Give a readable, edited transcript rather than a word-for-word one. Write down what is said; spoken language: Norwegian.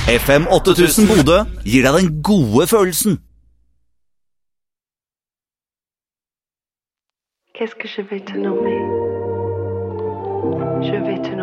FM 8000 Bodø gir deg den gode følelsen. Qu'est-ce que je vais te nommer? Je vais te nommer